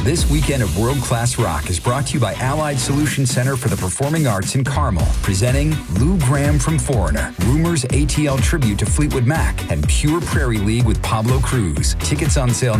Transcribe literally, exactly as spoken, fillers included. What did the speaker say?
This weekend of world-class rock is brought to you by Allied Solution Center for the Performing Arts in Carmel, presenting Lou Gramm from Foreigner, Rumors A T L tribute to Fleetwood Mac, and Pure Prairie League with Pablo Cruz. Tickets on sale